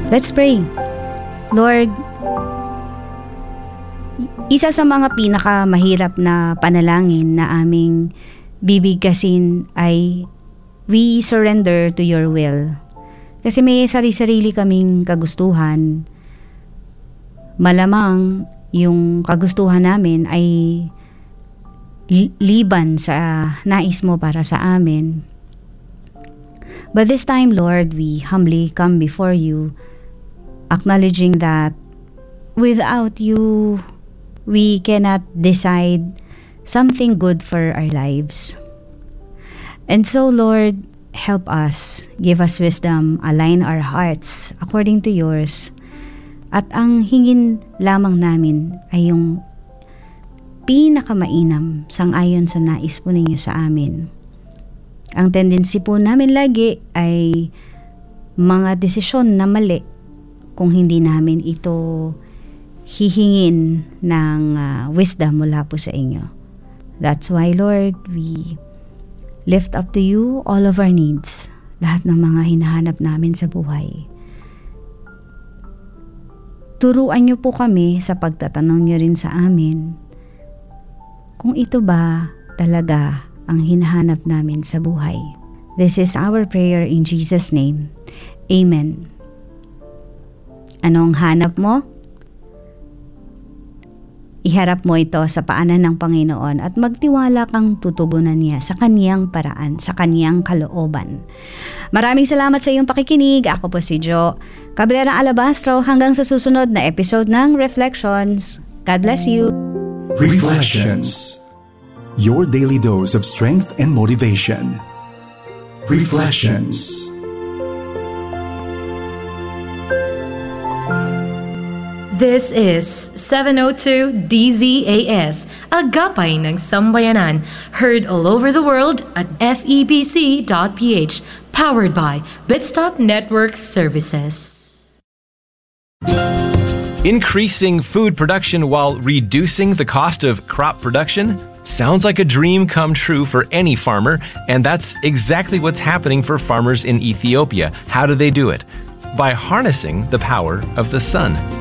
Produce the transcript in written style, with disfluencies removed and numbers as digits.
Let's pray. Lord, isa sa mga pinakamahirap na panalangin na aming bibigkasin ay we surrender to your will. Kasi may sarili-sarili kaming kagustuhan. Malamang yung kagustuhan namin ay liban sa nais mo para sa amin. But this time, Lord, we humbly come before you, acknowledging that without you, we cannot decide something good for our lives. And so, Lord, help us, give us wisdom, align our hearts according to yours. At ang hingin lamang namin ay yung pinakamainam sang-ayon sa nais po ninyo sa amin. Ang tendency po namin lagi ay mga desisyon na mali kung hindi namin ito hihingin ng wisdom mula po sa inyo. That's why, Lord, we lift up to you all of our needs, lahat ng mga hinahanap namin sa buhay. Turuan niyo po kami sa pagtatanong niyo rin sa amin kung ito ba talaga ang hinahanap namin sa buhay. This is our prayer in Jesus' name. Amen. Anong hanap mo? Iharap mo ito sa paanan ng Panginoon at magtiwala kang tutugunan niya sa kaniyang paraan, sa kaniyang kalooban. Maraming salamat sa iyong pakikinig. Ako po si Jo Cabrera Alabastro. Hanggang sa susunod na episode ng Reflections. God bless you. Reflections. Your daily dose of strength and motivation. Reflections. This is 702 DZAS, Agapay ng Sambayanan, heard all over the world at febc.ph, powered by Bitstop Network Services. Increasing food production while reducing the cost of crop production sounds like a dream come true for any farmer, and that's exactly what's happening for farmers in Ethiopia. How do they do it? By harnessing the power of the sun.